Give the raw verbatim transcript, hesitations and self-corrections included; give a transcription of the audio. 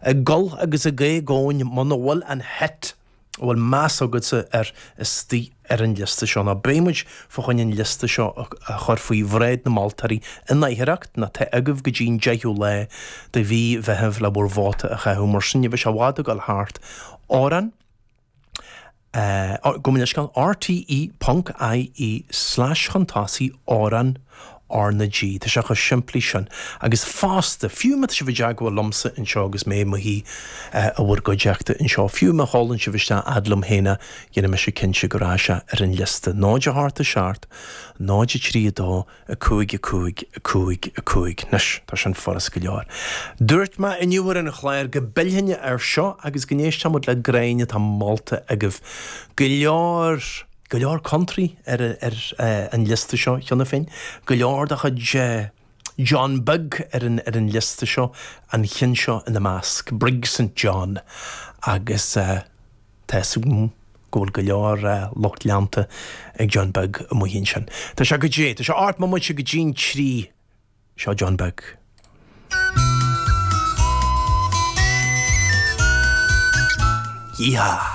Gol agus a gé gáin man bhfuil an het bhfuil más agad ar istí ar an lista seo na béimiid fáin an lista seo a chur faoi bhréid na Maltarí in éireacht na te agah go dín deithú le de bhí bheitheh le bur bháta a cheú mar sin bheith se bháda gal háart áran go muisceil R T E dot I E slash chuntásaí áran Arna G. Tá se go siimplí sin agus fásta fiúma se bh deag bhfuil lomsa in seo agus mé mo hí a bhfuir go deachta in seo fiúma hálann se bhiste adlam héna dhéana me se cinse goráise ar an lista náide háta seart náide trídá a cúig a cúig a cúig a cúig nes tá sin foras go leor. Dúirt me inniuhar in chléir go bilhanne ar seo agus gnééis tamid le gréine tá Malta agah go leor go leor country ar ar an lista seo teanna féin go leor a chud John Bug ar an ar an lista seo an chin seo in the Mask Briggs Saint John agus teú ggóil go leor locht leanta ag John Bug a mhíonn sin. Tá se go dé, Tá se art má muid se go dín trí seo John Bug. Yeah.